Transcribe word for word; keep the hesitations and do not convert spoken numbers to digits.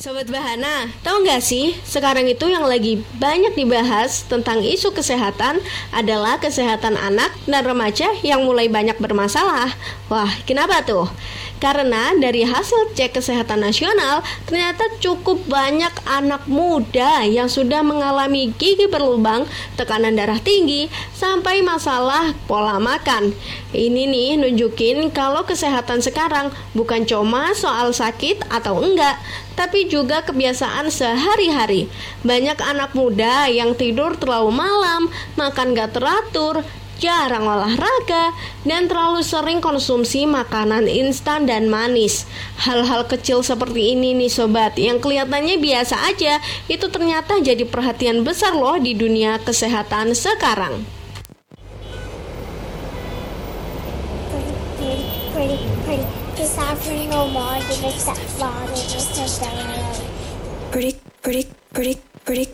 Sobat Bahana, tahu nggak sih, sekarang itu yang lagi banyak dibahas tentang isu kesehatan adalah kesehatan anak dan remaja yang mulai banyak bermasalah. Wah, kenapa tuh? Karena dari hasil cek kesehatan nasional, ternyata cukup banyak anak muda yang sudah mengalami gigi berlubang, tekanan darah tinggi, sampai masalah pola makan. Ini nih nunjukin kalau kesehatan sekarang bukan cuma soal sakit atau enggak, tapi juga kebiasaan sehari-hari. Banyak anak muda yang tidur terlalu malam, makan gak teratur, jarang olahraga, dan terlalu sering konsumsi makanan instan dan manis. Hal-hal kecil seperti ini nih sobat, yang kelihatannya biasa aja, itu ternyata jadi perhatian besar loh di dunia kesehatan sekarang. Pretty, pretty, just offering no more, give us that body, just a Pretty, pretty, pretty, pretty,